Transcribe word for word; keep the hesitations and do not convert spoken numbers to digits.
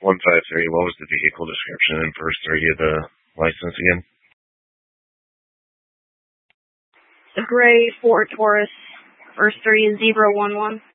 one five three, what was the vehicle description and first three of the license again? The gray Ford Taurus, first three is zero one one.